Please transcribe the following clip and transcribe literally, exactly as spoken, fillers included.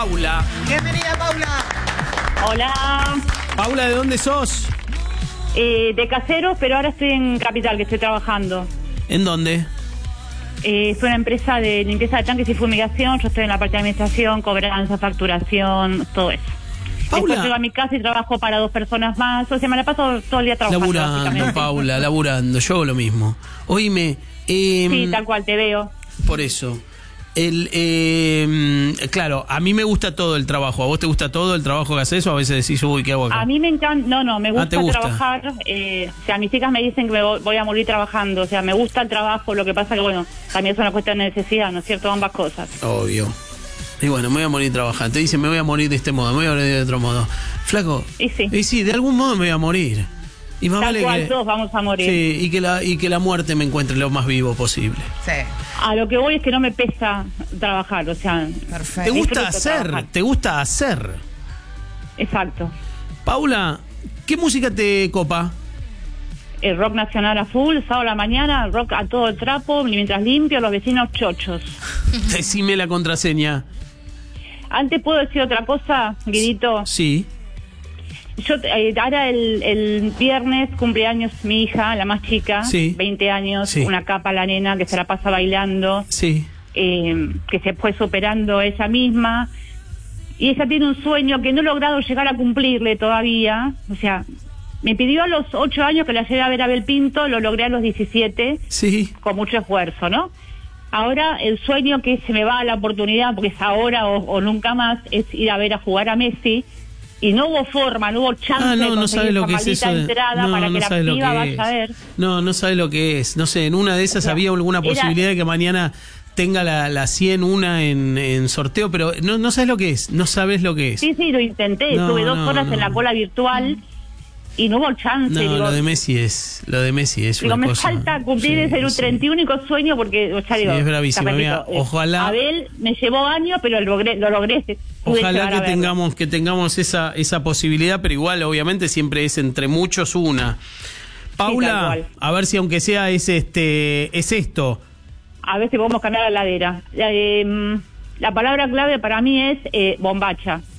Paula. Bienvenida, Paula. Hola, Paula, ¿de dónde sos? eh, de Caseros, pero ahora estoy en Capital, que estoy trabajando. ¿En dónde? Eh, es una empresa de limpieza de tanques y fumigación. Yo estoy en la parte de administración, cobranza, facturación, todo eso. Paula. Después llego a mi casa y trabajo para dos personas más. O sea, me la paso todo el día trabajando. Laburando, básicamente. Paula, laburando. Yo hago lo mismo. Oíme, eh, Sí, tal cual, te veo. por eso. El, eh, claro, a mí me gusta todo el trabajo. ¿A vos te gusta todo el trabajo que haces o a veces decís, uy, ¿qué hago acá? A mí me encanta, no, no, me Ah, gusta, ¿te gusta? trabajar. Eh, o sea, mis hijas me dicen que me voy a morir trabajando. O sea, me gusta el trabajo. Lo que pasa que, bueno, también es una cuestión de necesidad, ¿no es cierto? Ambas cosas. Obvio. Y bueno, me voy a morir trabajando. Te dicen, me voy a morir de este modo, me voy a morir de otro modo. Flaco. Y sí. Y sí, de algún modo me voy a morir. Y más Tal vale cual, que, todos vamos a morir. sí, y que la y que la muerte me encuentre lo más vivo posible. Sí, A lo que voy es que no me pesa trabajar, o sea, perfecto. ¿Te gusta disfruto hacer? trabajar. ¿Te gusta hacer? exacto. Paula, ¿qué música te copa? El rock nacional a full, sábado a la mañana, rock a todo el trapo, mientras limpio, los vecinos chochos. Decime la contraseña. Antes puedo decir otra cosa, Guidito. Sí. Yo eh, ahora el, el viernes cumpleaños mi hija, la más chica, Sí. veinte años, Sí. una capa la nena que se la pasa bailando, Sí. eh, que se fue superando ella misma. Y ella tiene un sueño que no he logrado llegar a cumplirle todavía. O sea, me pidió a los ocho años que la lleve a ver a Abel Pinto, lo logré a los diecisiete, Sí. con mucho esfuerzo, ¿no? Ahora el sueño que se me va a la oportunidad, porque es ahora o, o nunca más, es ir a ver a jugar a Messi. Y no hubo forma, no hubo chance Ah, de no, no conseguir sabes lo esa que es maldita eso. de- entrada No, para no que la sabes lo piba que vaya es. a ver. No, no sabes lo que es. No sé, en una de esas O sea, había alguna era- posibilidad de que mañana tenga la, la cien una en, en sorteo, pero no, no sabes lo que es. No sabes lo que es. Sí, sí, lo intenté. No, Estuve dos no, horas no. en la cola virtual y no hubo chance. No, digo, lo de Messi es, lo de Messi es digo, una me cosa. falta cumplir Sí, ese sí. treinta y único sueño porque, o sea, Sí, digo, es bravísimo. te Mira, repito, eh, ojalá- Abel me llevó años, pero lo logré, lo logré. pude Ojalá llegar a que verlo. tengamos, que tengamos esa, esa posibilidad, pero igual, obviamente, siempre es entre muchos una. Paula, tal cual. a ver si aunque sea es este, es esto. A ver si podemos cambiar la ladera. La, eh, la palabra clave para mí es eh, bombacha.